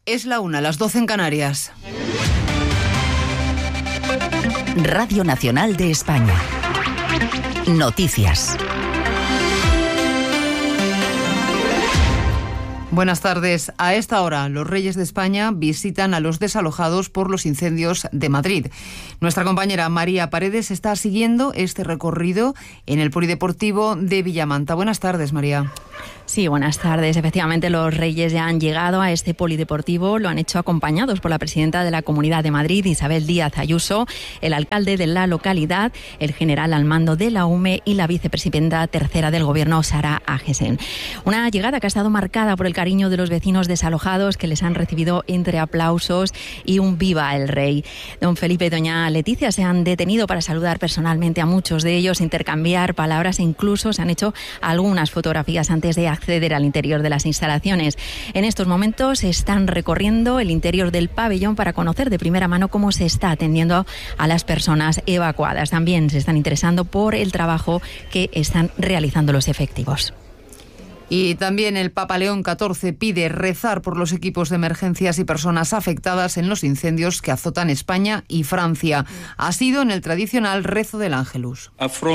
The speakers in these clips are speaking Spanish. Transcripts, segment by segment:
Es la 1, las 12 en Canarias. Radio Nacional de España. Noticias. Buenas tardes. A esta hora, los Reyes de España visitan a los desalojados por los incendios de Madrid. Nuestra compañera María Paredes está siguiendo este recorrido en el Polideportivo de Villamanta. Buenas tardes, María. Sí, buenas tardes. Efectivamente, los Reyes ya han llegado a este polideportivo. Lo han hecho acompañados por la presidenta de la Comunidad de Madrid, Isabel Díaz Ayuso, el alcalde de la localidad, el general al mando de la UME y la vicepresidenta tercera del Gobierno, Sara Agesen. Una llegada que ha estado marcada por el cariño de los vecinos desalojados, que les han recibido entre aplausos y un viva el rey. Don Felipe y doña Leticia se han detenido para saludar personalmente a muchos de ellos, intercambiar palabras e incluso se han hecho algunas fotografías antes de acceder al interior de las instalaciones. En estos momentos están recorriendo el interior del pabellón para conocer de primera mano cómo se está atendiendo a las personas evacuadas. También se están interesando por el trabajo que están realizando los efectivos. Y también el Papa León XIV pide rezar por los equipos de emergencias y personas afectadas en los incendios que azotan España y Francia. Ha sido en el tradicional rezo del Ángelus.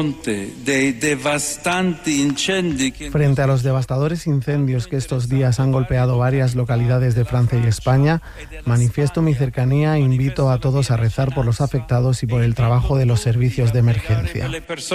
Frente a los devastadores incendios que estos días han golpeado varias localidades de Francia y España, manifiesto mi cercanía e invito a todos a rezar por los afectados y por el trabajo de los servicios de emergencia.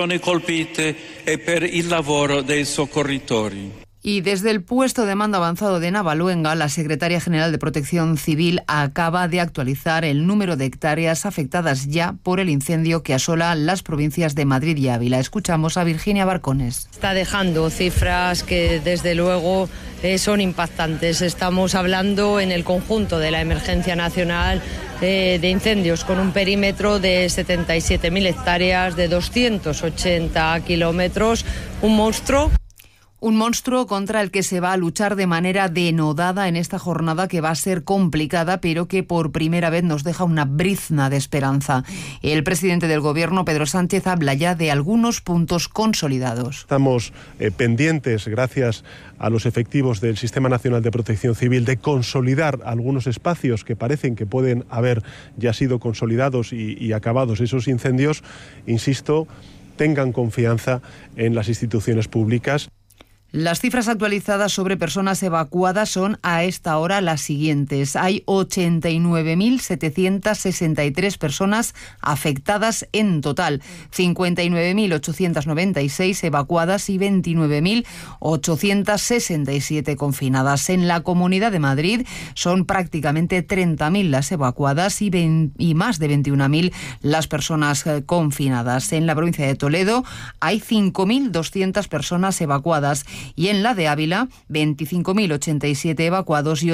Y desde el puesto de mando avanzado de Navaluenga, la secretaria general de Protección Civil acaba de actualizar el número de hectáreas afectadas ya por el incendio que asola las provincias de Madrid y Ávila. Escuchamos a Virginia Barcones. Está dejando cifras que desde luego son impactantes. Estamos hablando en el conjunto de la emergencia nacional de incendios con un perímetro de 77.000 hectáreas, de 280 kilómetros, un monstruo. Un monstruo contra el que se va a luchar de manera denodada en esta jornada que va a ser complicada, pero que por primera vez nos deja una brizna de esperanza. El presidente del Gobierno, Pedro Sánchez, habla ya de algunos puntos consolidados. Estamos pendientes, gracias a los efectivos del Sistema Nacional de Protección Civil, de consolidar algunos espacios que parecen que pueden haber ya sido consolidados y acabados esos incendios. Insisto, tengan confianza en las instituciones públicas. Las cifras actualizadas sobre personas evacuadas son a esta hora las siguientes. Hay 89.763 personas afectadas en total, 59.896 evacuadas y 29.867 confinadas. En la Comunidad de Madrid son prácticamente 30.000 las evacuadas y más de 21.000 las personas confinadas. En la provincia de Toledo hay 5.200 personas evacuadas. Y en la de Ávila, 25.087 evacuados y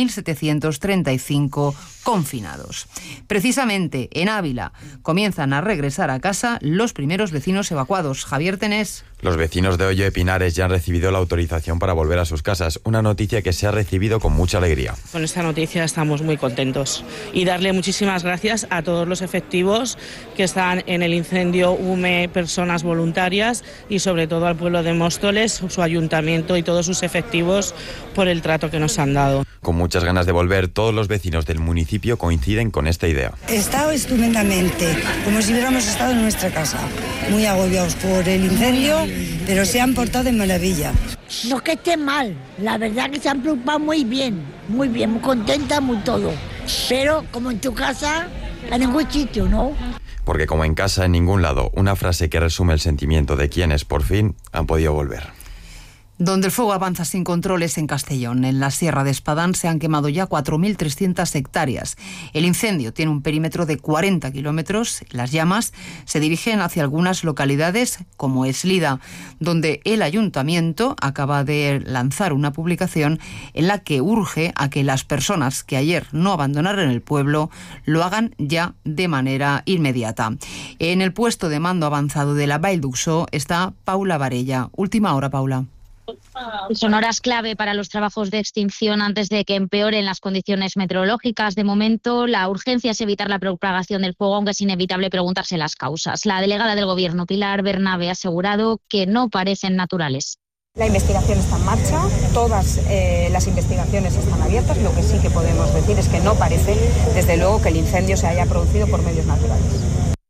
8.735 confinados. Precisamente en Ávila comienzan a regresar a casa los primeros vecinos evacuados. Javier Tenés. Los vecinos de Hoyo de Pinares ya han recibido la autorización para volver a sus casas, una noticia que se ha recibido con mucha alegría. Con esta noticia estamos muy contentos y darle muchísimas gracias a todos los efectivos que están en el incendio UME, personas voluntarias y sobre todo al pueblo de Móstoles, su ayuntamiento y todos sus efectivos por el trato que nos han dado. Con muchas ganas de volver, todos los vecinos del municipio coinciden con esta idea. He estado estupendamente, como si hubiéramos estado en nuestra casa, muy agobiados por el incendio, pero se han portado de maravilla. No es que esté mal, la verdad que se han preocupado muy bien, muy contenta, muy todo. Pero como en tu casa, en ningún sitio, ¿no? Porque como en casa, en ningún lado, una frase que resume el sentimiento de quienes por fin han podido volver. Donde el fuego avanza sin controles en Castellón. En la Sierra de Espadán se han quemado ya 4.300 hectáreas. El incendio tiene un perímetro de 40 kilómetros. Las llamas se dirigen hacia algunas localidades como Eslida, donde el ayuntamiento acaba de lanzar una publicación en la que urge a que las personas que ayer no abandonaron el pueblo lo hagan ya de manera inmediata. En el puesto de mando avanzado de la Vall d'Uixó está Paula Varella. Última hora, Paula. Son horas clave para los trabajos de extinción antes de que empeoren las condiciones meteorológicas. De momento, la urgencia es evitar la propagación del fuego, aunque es inevitable preguntarse las causas. La delegada del Gobierno, Pilar Bernabe, ha asegurado que no parecen naturales. La investigación está en marcha, todas las investigaciones están abiertas. Lo que sí que podemos decir es que no parece, desde luego, que el incendio se haya producido por medios naturales.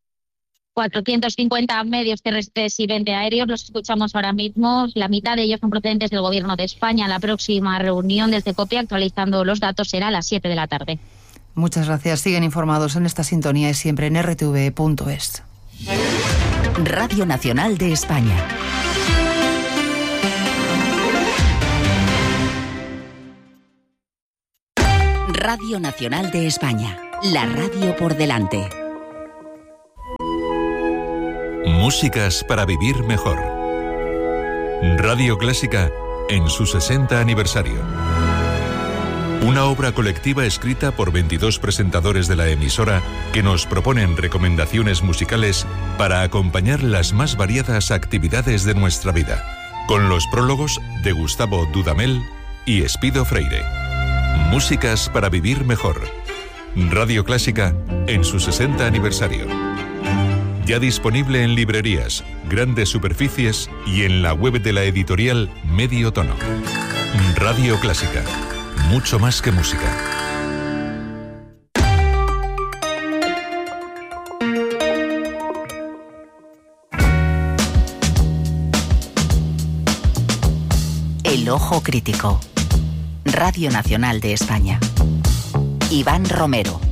450 medios terrestres y 20 aéreos, los escuchamos ahora mismo. La mitad de ellos son procedentes del Gobierno de España. La próxima reunión desde COPE, actualizando los datos, será a las 7 de la tarde. Muchas gracias. Siguen informados en esta sintonía y siempre en rtv.es. Radio Nacional de España. Radio Nacional de España. La radio por delante. Músicas para vivir mejor. Radio Clásica en su 60 aniversario. Una obra colectiva escrita por 22 presentadores de la emisora que nos proponen recomendaciones musicales para acompañar las más variadas actividades de nuestra vida, con los prólogos de Gustavo Dudamel y Espido Freire. Músicas para vivir mejor. Radio Clásica en su 60 aniversario. Ya disponible en librerías, grandes superficies y en la web de la editorial Medio Tono. Radio Clásica. Mucho más que música. El Ojo Crítico. Radio Nacional de España. Iván Romero.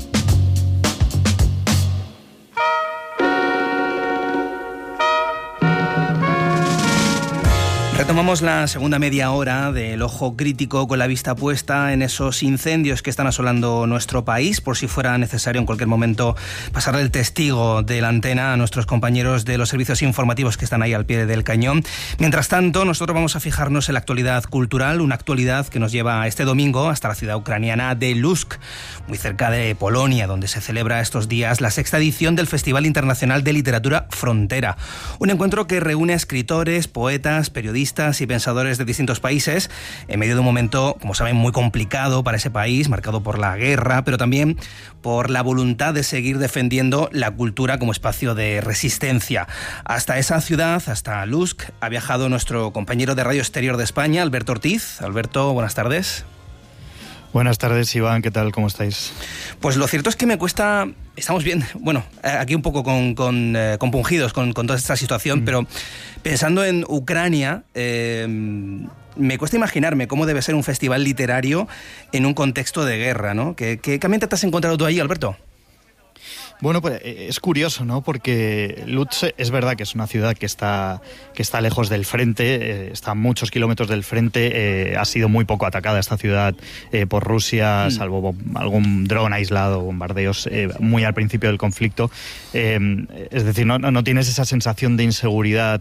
Retomamos la segunda media hora del Ojo Crítico con la vista puesta en esos incendios que están asolando nuestro país, por si fuera necesario en cualquier momento pasarle el testigo de la antena a nuestros compañeros de los servicios informativos que están ahí al pie del cañón. Mientras tanto, nosotros vamos a fijarnos en la actualidad cultural, una actualidad que nos lleva este domingo hasta la ciudad ucraniana de Lutsk, muy cerca de Polonia, donde se celebra estos días la 6ª edición del Festival Internacional de Literatura Frontera. Un encuentro que reúne a escritores, poetas, periodistas y pensadores de distintos países en medio de un momento, como saben, muy complicado para ese país, marcado por la guerra, pero también por la voluntad de seguir defendiendo la cultura como espacio de resistencia. Hasta esa ciudad, hasta Lutsk, ha viajado nuestro compañero de Radio Exterior de España, Alberto Ortiz. Alberto, buenas tardes. Buenas tardes, Iván, ¿qué tal? ¿Cómo estáis? Pues lo cierto es que me cuesta... Estamos bien, bueno, aquí un poco compungidos con toda esta situación, pero pensando en Ucrania, me cuesta imaginarme cómo debe ser un festival literario en un contexto de guerra, ¿no? ¿Qué ambiente te has encontrado tú allí, Alberto? Bueno, pues es curioso, ¿no? Porque Lutsk es verdad que es una ciudad que está lejos del frente, está a muchos kilómetros del frente, ha sido muy poco atacada esta ciudad por Rusia, salvo algún dron aislado, bombardeos muy al principio del conflicto. Es decir, no tienes esa sensación de inseguridad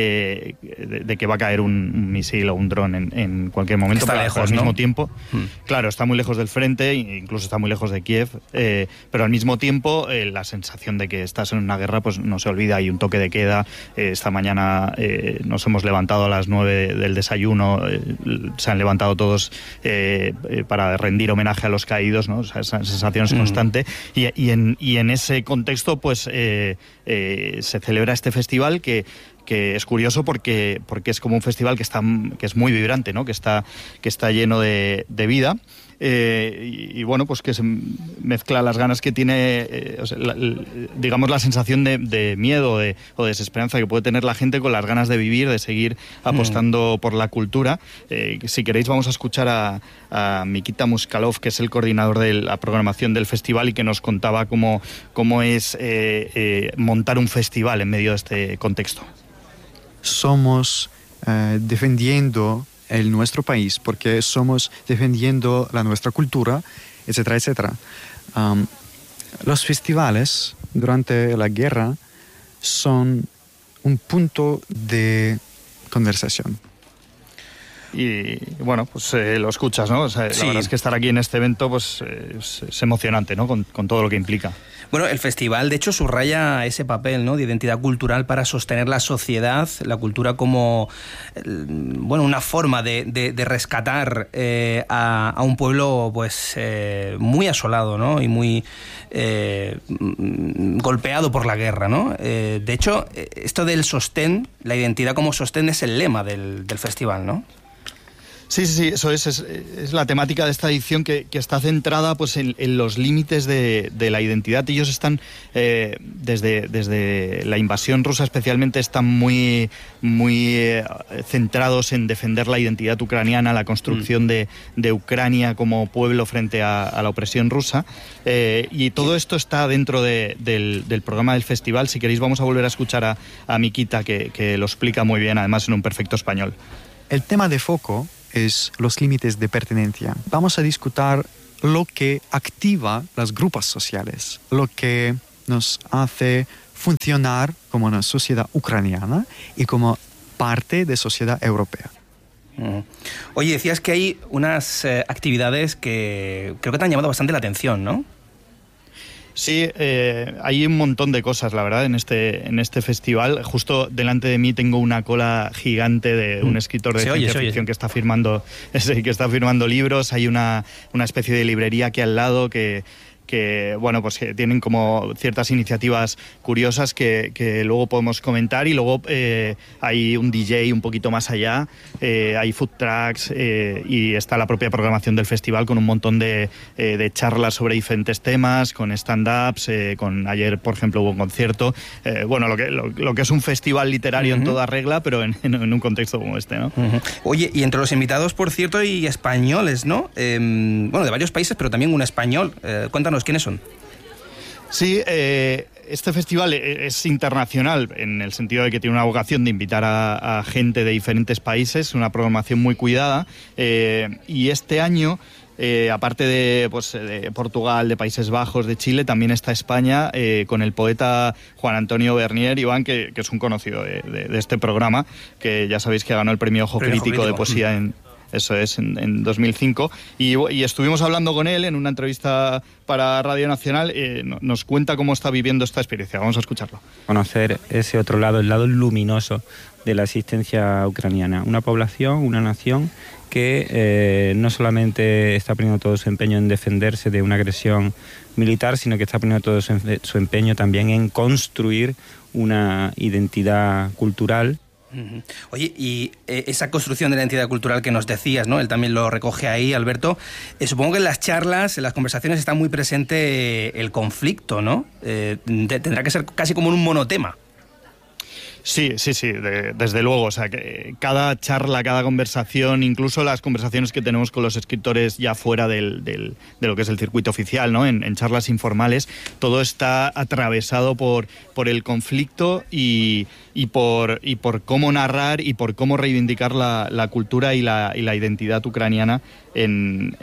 de que va a caer un misil o un dron en cualquier momento. Está lejos, al mismo tiempo, claro, está muy lejos del frente, incluso está muy lejos de Kiev, pero al mismo tiempo la sensación de que estás en una guerra pues no se olvida. Hay un toque de queda. Esta mañana nos hemos levantado a las 9 del desayuno, se han levantado todos para rendir homenaje a los caídos, ¿no? O sea, esa sensación es constante y en ese contexto pues se celebra este festival que es curioso porque es como un festival que es muy vibrante, ¿no? que está lleno de vida. Y bueno, pues que se mezcla las ganas que tiene, digamos, la sensación de miedo o desesperanza que puede tener la gente con las ganas de vivir, de seguir apostando por la cultura. Si queréis vamos a escuchar a Mikita Muskalov, que es el coordinador de la programación del festival y que nos contaba cómo es montar un festival en medio de este contexto. Somos defendiendo nuestro país, porque somos defendiendo nuestra cultura, etcétera, etcétera. Los festivales durante la guerra son un punto de conversación. Y bueno, pues lo escuchas, ¿no? O sea, la verdad es que estar aquí en este evento pues es emocionante, ¿no? Con todo lo que implica. Bueno, el festival, de hecho, subraya ese papel, ¿no?, de identidad cultural para sostener la sociedad, la cultura como, bueno, una forma de rescatar a un pueblo, pues, muy asolado, ¿no?, y muy golpeado por la guerra, ¿no? De hecho, esto del sostén, la identidad como sostén, es el lema del festival, ¿no? Sí, eso es la temática de esta edición que está centrada pues en los límites de la identidad. Ellos están, desde la invasión rusa especialmente, están muy centrados en defender la identidad ucraniana, la construcción de Ucrania como pueblo frente a la opresión rusa. Y todo esto está dentro del programa del festival. Si queréis vamos a volver a escuchar a Mikita, que lo explica muy bien, además en un perfecto español. El tema de foco es los límites de pertenencia. Vamos a discutir lo que activa las grupos sociales, lo que nos hace funcionar como una sociedad ucraniana y como parte de sociedad europea. Oye, decías que hay unas actividades que creo que te han llamado bastante la atención, ¿no? Sí, hay un montón de cosas, la verdad, en este festival. Justo delante de mí tengo una cola gigante de un escritor de ciencia ficción que está firmando libros. Hay una especie de librería aquí al lado que bueno, pues que tienen como ciertas iniciativas curiosas que luego podemos comentar, y luego hay un DJ un poquito más allá, hay food trucks, y está la propia programación del festival con un montón de charlas sobre diferentes temas, con stand-ups, ayer, por ejemplo, hubo un concierto, bueno, lo que es un festival literario en toda regla, pero en un contexto como este, ¿no? Oye, y entre los invitados, por cierto, hay españoles, ¿no? Bueno, de varios países, pero también un español. Cuéntanos, ¿quiénes son? Sí, este festival es internacional en el sentido de que tiene una vocación de invitar a gente de diferentes países, una programación muy cuidada, y este año, aparte de Portugal, de Países Bajos, de Chile, también está España, con el poeta Juan Antonio Bernier, Iván, que es un conocido de este programa, que ya sabéis que ganó el premio Ojo Crítico de poesía en 2005, y estuvimos hablando con él en una entrevista para Radio Nacional. Nos cuenta cómo está viviendo esta experiencia. Vamos a escucharlo. Conocer ese otro lado, el lado luminoso de la existencia ucraniana. Una población, una nación que no solamente está poniendo todo su empeño en defenderse de una agresión militar, sino que está poniendo todo su empeño también en construir una identidad cultural. Oye, y esa construcción de la identidad cultural que nos decías, ¿no? Él también lo recoge ahí, Alberto. Supongo que en las charlas, en las conversaciones está muy presente el conflicto, ¿no? Tendrá que ser casi como un monotema. Sí, desde luego. O sea, que cada charla, cada conversación, incluso las conversaciones que tenemos con los escritores ya fuera de lo que es el circuito oficial, ¿no? En charlas informales, todo está atravesado por el conflicto y por cómo narrar y por cómo reivindicar la cultura y la identidad ucraniana en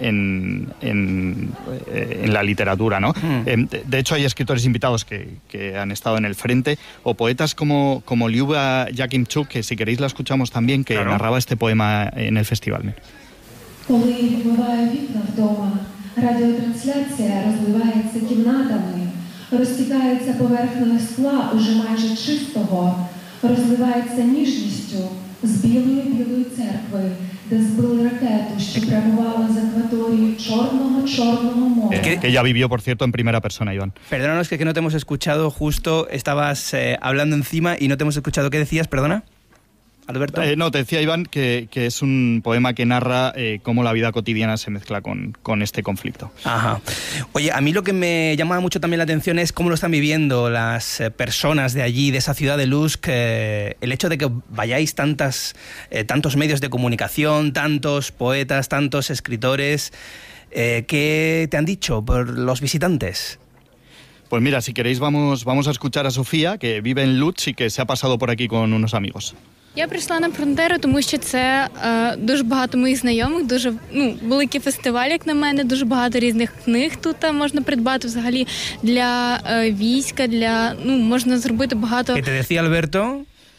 la literatura, ¿no? De hecho, hay escritores invitados que han estado en el frente, o poetas como Liuba Yakimchuk, que si queréis la escuchamos también, que narraba este poema en el festival. Коли вибиває вікна вдома, радіотрансляція розливається кімнатами, розтікається поверхнею скла уже майже чистого, розливається ніжністю з білої церкви, де збили ракету, що прямувала з акваторії Чорного моря. Que ya vivió, por cierto, en primera persona, Iván. Perdónanos que no te hemos escuchado, justo estabas hablando encima y no te hemos escuchado. ¿Qué decías, perdona? Alberto. No, te decía, Iván, que es un poema que narra cómo la vida cotidiana se mezcla con este conflicto. Ajá. Oye, a mí lo que me llama mucho también la atención es cómo lo están viviendo las personas de allí, de esa ciudad de Lutsk, el hecho de que vayáis tantos medios de comunicación, tantos poetas, tantos escritores. ¿Qué te han dicho por los visitantes? Pues mira, si queréis vamos a escuchar a Sofía, que vive en Lutsk y que se ha pasado por aquí con unos amigos. Я прийшла на фронтеру, тому що це дуже багато моїх знайомих, дуже великий фестиваль, як на мене, дуже багато різних книг тут можна придбати взагалі для війська, можна зробити багато. ¿Qué te decía Alberto?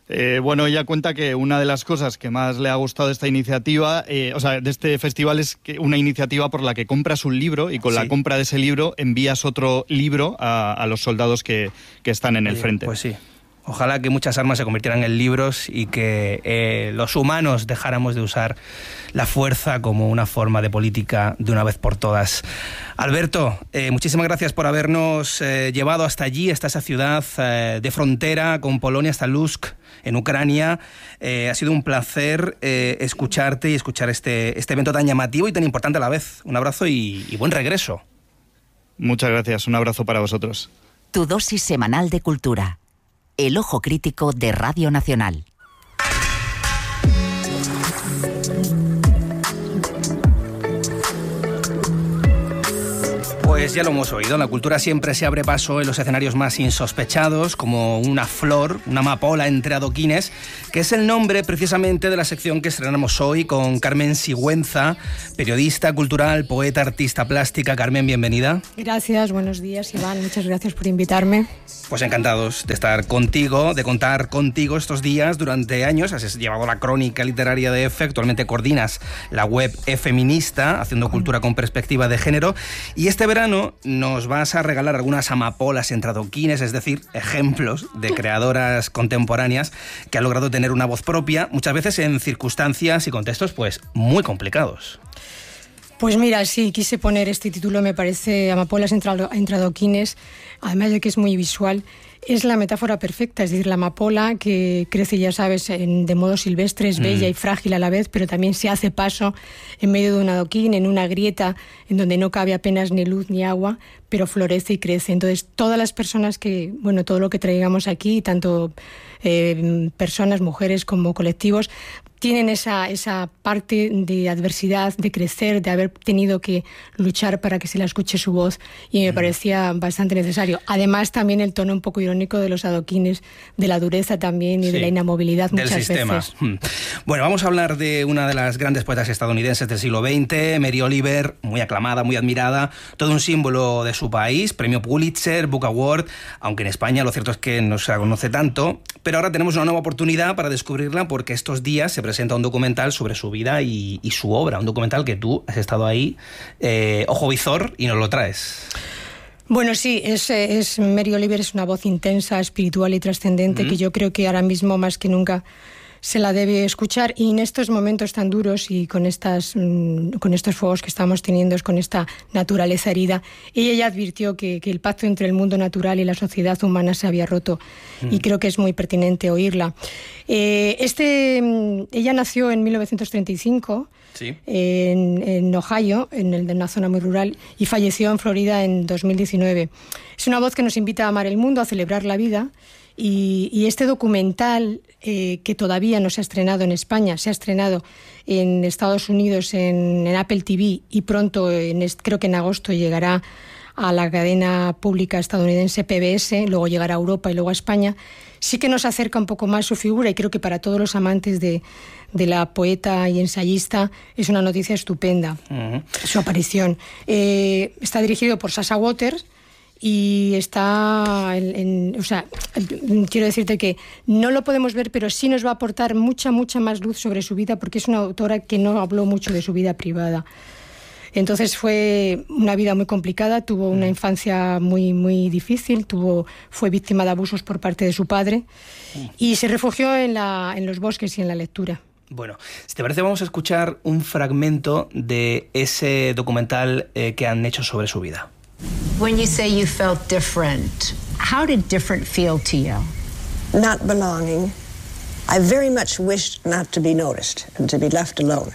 Bueno, ella cuenta que una de las cosas que más le ha gustado de esta iniciativa, de este festival, es que una iniciativa por la que compras un libro y con la compra de ese libro envías otro libro a los soldados que están en el frente. Pues sí. Ojalá que muchas armas se convirtieran en libros y que los humanos dejáramos de usar la fuerza como una forma de política de una vez por todas. Alberto, muchísimas gracias por habernos llevado hasta allí, hasta esa ciudad de frontera con Polonia, hasta Lutsk, en Ucrania. Ha sido un placer escucharte y escuchar este evento tan llamativo y tan importante a la vez. Un abrazo y buen regreso. Muchas gracias, un abrazo para vosotros. Tu dosis semanal de cultura. El ojo crítico de Radio Nacional. Pues ya lo hemos oído, la cultura siempre se abre paso en los escenarios más insospechados, como una flor, una amapola entre adoquines, que es el nombre precisamente de la sección que estrenamos hoy con Carmen Sigüenza, periodista cultural, poeta, artista plástica. Carmen, bienvenida. Gracias, buenos días, Iván, muchas gracias por invitarme. Pues encantados de estar contigo, de contar contigo estos días. Durante años has llevado la crónica literaria de EFE, actualmente coordinas la web E-Feminista, haciendo cultura con perspectiva de género, y este verano nos vas a regalar algunas amapolas entre adoquines, es decir, ejemplos de creadoras contemporáneas que han logrado tener una voz propia, muchas veces en circunstancias y contextos pues muy complicados. Pues mira, sí, quise poner este título, me parece, amapolas entre adoquines, además de que es muy visual. Es la metáfora perfecta, es decir, la amapola que crece, ya sabes, de modo silvestre, es bella y frágil a la vez, pero también se hace paso en medio de un adoquín, en una grieta en donde no cabe apenas ni luz ni agua, pero florece y crece. Entonces, todas las personas todo lo que traigamos aquí, tanto personas, mujeres como colectivos, tienen esa parte de adversidad, de crecer, de haber tenido que luchar para que se la escuche su voz, y me parecía bastante necesario. Además, también el tono un poco irónico de los adoquines, de la dureza también y de la inamovilidad muchas veces. Del sistema. Bueno, vamos a hablar de una de las grandes poetas estadounidenses del siglo XX, Mary Oliver, muy aclamada, muy admirada, todo un símbolo de su país, premio Pulitzer, Book Award, aunque en España lo cierto es que no se la conoce tanto, pero ahora tenemos una nueva oportunidad para descubrirla porque estos días se presenta un documental sobre su vida y su obra, un documental que tú has estado ahí, ojo visor, y nos lo traes. Bueno, sí, Mary Oliver es una voz intensa, espiritual y trascendente que yo creo que ahora mismo más que nunca se la debe escuchar, y en estos momentos tan duros y con estos fuegos que estamos teniendo, con esta naturaleza herida, ella ya advirtió que el pacto entre el mundo natural y la sociedad humana se había roto, y creo que es muy pertinente oírla. Ella nació en 1935 en Ohio, en una zona muy rural, y falleció en Florida en 2019. Es una voz que nos invita a amar el mundo, a celebrar la vida. Y este documental, que todavía no se ha estrenado en España, se ha estrenado en Estados Unidos en Apple TV, y pronto, creo que en agosto, llegará a la cadena pública estadounidense PBS, luego llegará a Europa y luego a España, sí que nos acerca un poco más su figura, y creo que para todos los amantes de la poeta y ensayista es una noticia estupenda, su aparición. Está dirigido por Sasha Waters, y está quiero decirte que no lo podemos ver, pero sí nos va a aportar mucha más luz sobre su vida, porque es una autora que no habló mucho de su vida privada. Entonces fue una vida muy complicada, tuvo una infancia muy difícil, fue víctima de abusos por parte de su padre, y se refugió en los bosques y en la lectura. Bueno, si te parece, vamos a escuchar un fragmento de ese documental que han hecho sobre su vida. When you say you felt different, how did different feel to you? Not belonging. I very much wished not to be noticed and to be left alone.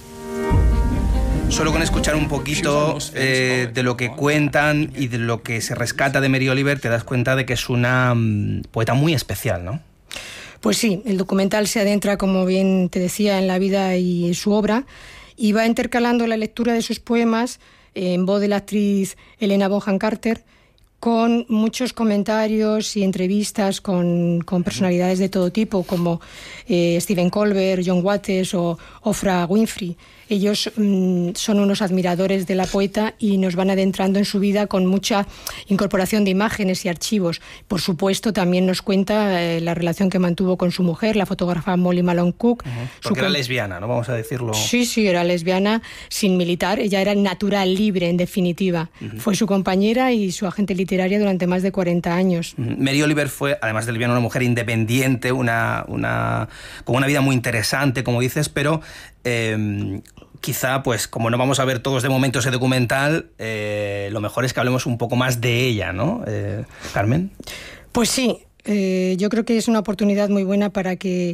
Solo con escuchar un poquito de lo que cuentan y de lo que se rescata de Mary Oliver, te das cuenta de que es una poeta muy especial, ¿no? Pues sí, el documental se adentra, como bien te decía, en la vida y en su obra, y va intercalando la lectura de sus poemas en voz de la actriz Helena Bonham Carter, con muchos comentarios y entrevistas con personalidades de todo tipo, como Stephen Colbert, John Waters o Oprah Winfrey. Ellos son unos admiradores de la poeta y nos van adentrando en su vida con mucha incorporación de imágenes y archivos. Por supuesto, también nos cuenta la relación que mantuvo con su mujer, la fotógrafa Molly Malone Cook. Porque era lesbiana, ¿no? Vamos a decirlo. Sí, era lesbiana, sin militar. Ella era natural, libre, en definitiva. Fue su compañera y su agente literaria durante más de 40 años. Mary Oliver fue, además de lesbiana, una mujer independiente, con una vida muy interesante, como dices, pero quizá, pues, como no vamos a ver todos de momento ese documental, lo mejor es que hablemos un poco más de ella, ¿no? Carmen. Pues sí, yo creo que es una oportunidad muy buena para que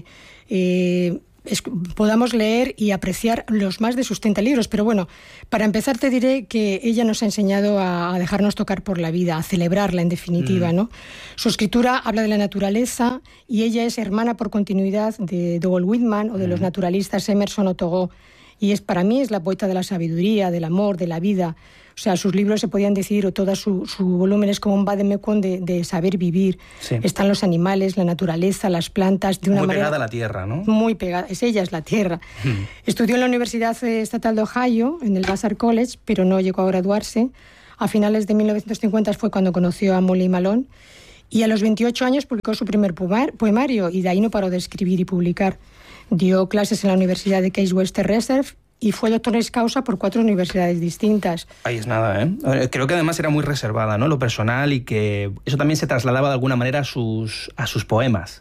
podamos leer y apreciar los más de sus 30 libros. Pero bueno, para empezar te diré que ella nos ha enseñado a dejarnos tocar por la vida, a celebrarla en definitiva, ¿no? Su escritura habla de la naturaleza y ella es hermana por continuidad de Walt Whitman o de los naturalistas Emerson o Thoreau. Y para mí es la poeta de la sabiduría, del amor, de la vida. O sea, sus libros se podían decir, o todo su volumen es como un vademecum de saber vivir. Sí. Están los animales, la naturaleza, las plantas, de una manera... Muy pegada a la tierra, ¿no? Muy pegada, ella es la tierra. Estudió en la Universidad Estatal de Ohio, en el Vassar College, pero no llegó a graduarse. A finales de 1950 fue cuando conoció a Molly Malone. Y a los 28 años publicó su primer poemario, y de ahí no paró de escribir y publicar. Dio clases en la Universidad de Case Western Reserve y fue doctoris causa por 4 universidades distintas. Ahí es nada, ¿eh? Creo que además era muy reservada, ¿no? Lo personal, y que eso también se trasladaba de alguna manera a sus poemas.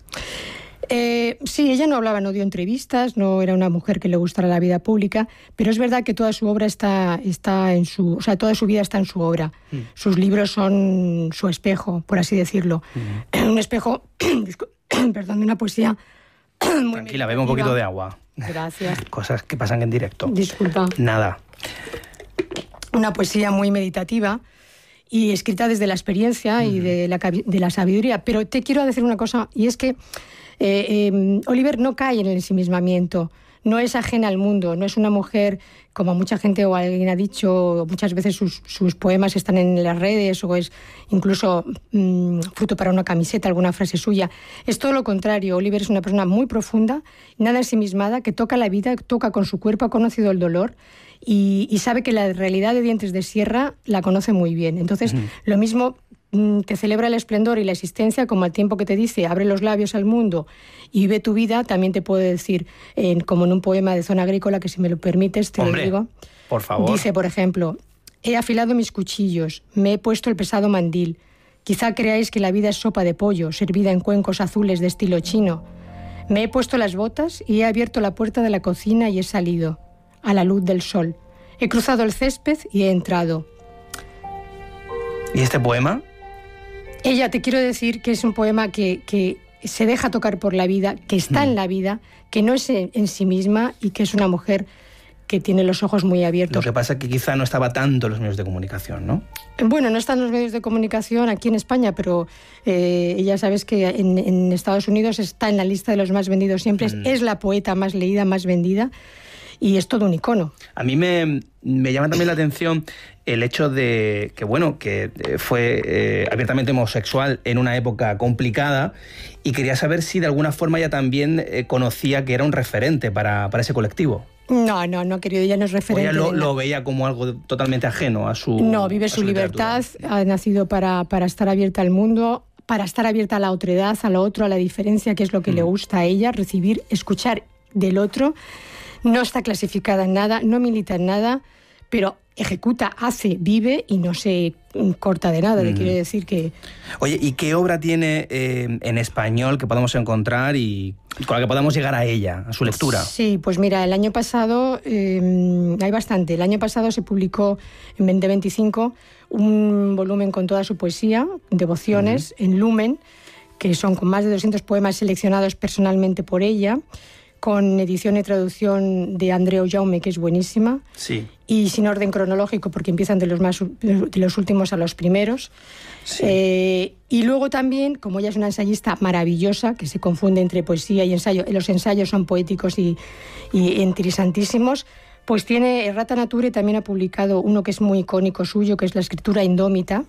Sí, ella no hablaba, no dio entrevistas, no era una mujer que le gustara la vida pública, pero es verdad que toda su obra está en su... O sea, toda su vida está en su obra. Sus libros son su espejo, por así decirlo. Un espejo, perdón, de una poesía... Tranquila, bebe un poquito de agua. Gracias. Cosas que pasan en directo. Disculpa. Nada. Una poesía muy meditativa y escrita desde la experiencia y de la sabiduría. Pero te quiero decir una cosa, y es que Oliver no cae en el ensimismamiento. No es ajena al mundo, no es una mujer, como mucha gente o alguien ha dicho, muchas veces sus poemas están en las redes o es incluso fruto para una camiseta, alguna frase suya. Es todo lo contrario. Oliver es una persona muy profunda, nada ensimismada, que toca la vida, toca con su cuerpo, ha conocido el dolor y sabe que la realidad de Dientes de Sierra la conoce muy bien. Entonces, lo mismo... te celebra el esplendor y la existencia, como al tiempo que te dice abre los labios al mundo y ve tu vida. También te puedo decir, como en un poema de Zona Agrícola, que si me lo permites te lo digo. Por favor. Dice, por ejemplo: he afilado mis cuchillos, me he puesto el pesado mandil. Quizá creáis que la vida es sopa de pollo servida en cuencos azules de estilo chino. Me he puesto las botas y he abierto la puerta de la cocina y he salido a la luz del sol. He cruzado el césped y he entrado. ¿Y este poema? Ella, te quiero decir que es un poema que se deja tocar por la vida, que está en la vida, que no es en sí misma y que es una mujer que tiene los ojos muy abiertos. Lo que pasa es que quizá no estaba tanto en los medios de comunicación, ¿no? Bueno, no están los medios de comunicación aquí en España, pero ya sabes que en Estados Unidos está en la lista de los más vendidos siempre. Es la poeta más leída, más vendida, y es todo un icono. A mí me llama también la atención el hecho de que, bueno, que fue abiertamente homosexual en una época complicada, y quería saber si de alguna forma ella también conocía que era un referente para ese colectivo. No, querido, ella no es referente. O ella lo veía como algo totalmente ajeno a su... No, vive su libertad, ha nacido para estar abierta al mundo, para estar abierta a la otredad, a lo otro, a la diferencia, que es lo que le gusta a ella, recibir, escuchar del otro. No está clasificada en nada, no milita en nada, pero ejecuta, hace, vive y no se corta de nada. Te quiero decir que... Oye, ¿y qué obra tiene en español que podamos encontrar y con la que podamos llegar a ella, a su lectura? Sí, pues mira, el año pasado hay bastante. El año pasado se publicó en 2025 un volumen con toda su poesía, Devociones, en Lumen, que son con más de 200 poemas seleccionados personalmente por ella, con edición y traducción de Andreu Jaume, que es buenísima. Sí. Y sin orden cronológico, porque empiezan de los últimos a los primeros. Sí. Y luego también, como ella es una ensayista maravillosa, que se confunde entre poesía y ensayo, los ensayos son poéticos y interesantísimos, pues tiene Errata Nature, también ha publicado uno que es muy icónico suyo, que es La escritura indómita,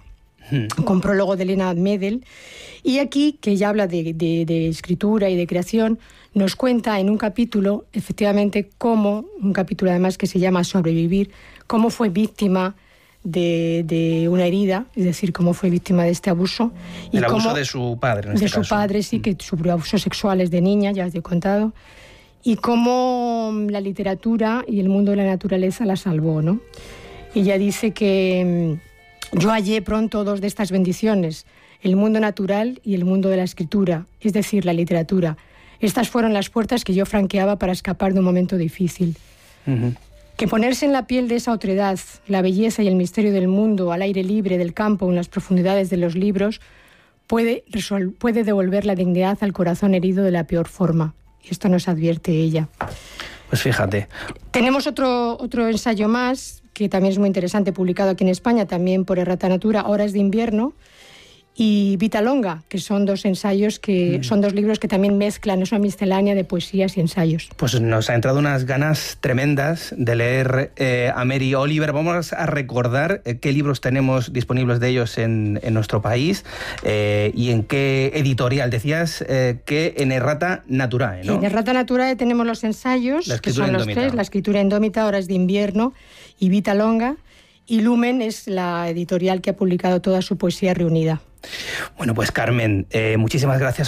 con prólogo de Elena Medel. Y aquí, que ya habla de escritura y de creación, nos cuenta en un capítulo, efectivamente, un capítulo además que se llama Sobrevivir, cómo fue víctima de una herida, es decir, cómo fue víctima de este abuso. El abuso de su padre, en este caso. De su padre, sí, que sufrió abusos sexuales de niña, ya os he contado. Y cómo la literatura y el mundo de la naturaleza la salvó, ¿no? Ella dice que yo hallé pronto dos de estas bendiciones, el mundo natural y el mundo de la escritura, es decir, la literatura. Estas fueron las puertas que yo franqueaba para escapar de un momento difícil. Que ponerse en la piel de esa otredad, la belleza y el misterio del mundo, al aire libre, del campo, en las profundidades de los libros, puede devolver la dignidad al corazón herido de la peor forma. Y esto nos advierte ella. Pues fíjate. Tenemos otro ensayo más, que también es muy interesante, publicado aquí en España, también por Errata Natura, Horas de invierno, y Vita Longa, que son dos ensayos son dos libros que también mezclan, es una miscelánea de poesías y ensayos. Pues nos ha entrado unas ganas tremendas de leer a Mary Oliver. Vamos a recordar qué libros tenemos disponibles de ellos en nuestro país y en qué editorial. Decías que en Errata Naturae, ¿no? En Errata Naturae tenemos los ensayos, que son los tres, La escritura indómita, Horas de invierno y Vita Longa, y Lumen es la editorial que ha publicado toda su poesía reunida. Bueno, pues Carmen, muchísimas gracias